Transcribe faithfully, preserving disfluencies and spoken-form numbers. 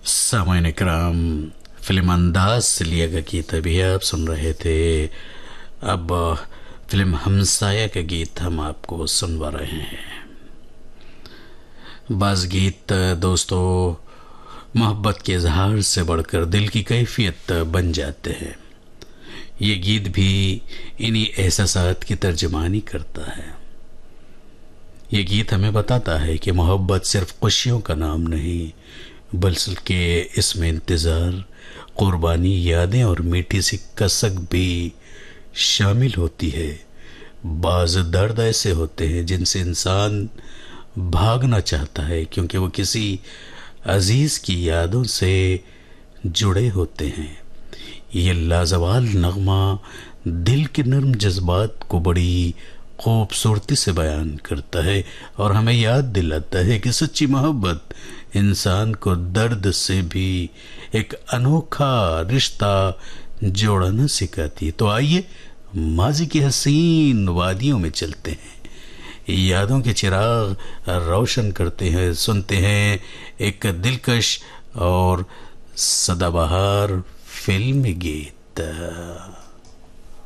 सामान्य इकराम, फिल्म अंदाज से लिया गया गीत अभी आप सुन रहे थे। अब फिल्म हमसाया का गीत हम आपको सुनवा रहे हैं। बाज़ गीत दोस्तों मोहब्बत के इजहार से बढ़कर दिल की कैफियत बन जाते हैं। ये गीत भी इन्हीं एहसासात की तर्जुमानी करता है। ये गीत हमें बताता है कि मोहब्बत सिर्फ खुशियों का नाम नहीं, बल्कि इसमें इंतज़ार, कुर्बानी, यादें और मीठी सी कसक भी शामिल होती है। बाज़ दर्द ऐसे होते हैं जिनसे इंसान भागना चाहता है क्योंकि वो किसी अजीज की यादों से जुड़े होते हैं। ये लाजवाल नगमा दिल के नर्म जज्बात को बड़ी खूबसूरती से बयान करता है और हमें याद दिलाता है कि सच्ची मोहब्बत इंसान को दर्द से भी एक अनोखा रिश्ता जोड़ना सिखाती है। तो आइए माजी की हसीन वादियों में चलते हैं, यादों के चिराग रोशन करते हैं, सुनते हैं एक दिलकश और सदाबहार फिल्मी गीत।